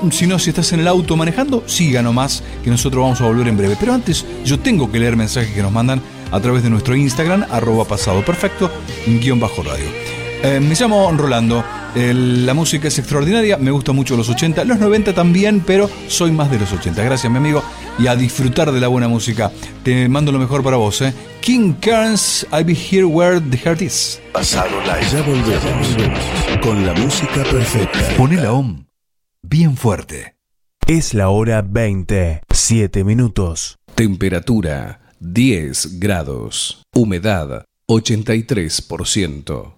si no, si estás en el auto manejando, siga nomás, que nosotros vamos a volver en breve. Pero antes, yo tengo que leer mensajes que nos mandan a través de nuestro Instagram, @pasadoperfecto_radio. Me llamo Rolando. La música es extraordinaria, me gusta mucho los 80, los 90 también, pero soy más de los 80. Gracias, mi amigo, y a disfrutar de la buena música. Te mando lo mejor para vos, King Carnes, I'll Be Here Where the Heart Is. Pasado Live. Ya volvemos con la música perfecta. Poné la OM bien fuerte. Es la hora 20, 7 minutos. Temperatura 10 grados. Humedad 83%.